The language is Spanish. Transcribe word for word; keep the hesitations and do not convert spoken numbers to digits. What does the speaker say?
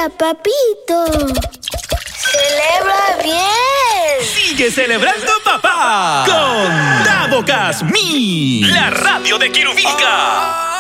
día, papito. ¡Celebra bien! ¡Sigue celebrando, papá! Con Davo Casmín, la radio de Quirubilca.